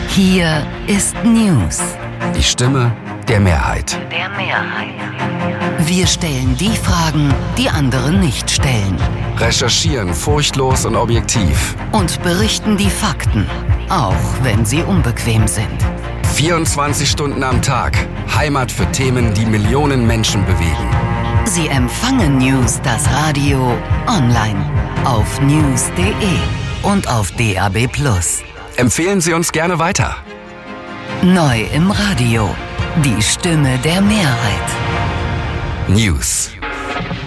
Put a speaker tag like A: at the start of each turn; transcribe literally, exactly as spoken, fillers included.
A: Hier ist News.
B: Die Stimme der Mehrheit.
A: Der Mehrheit. Wir stellen die Fragen, die andere nicht stellen.
B: Recherchieren furchtlos und objektiv.
A: Und berichten die Fakten, auch wenn sie unbequem sind.
B: vierundzwanzig Stunden am Tag. Heimat für Themen, die Millionen Menschen bewegen.
A: Sie empfangen News, das Radio, online, auf news punkt de und auf D A B plus.
B: Empfehlen Sie uns gerne weiter.
A: Neu im Radio. Die Stimme der Mehrheit.
B: News.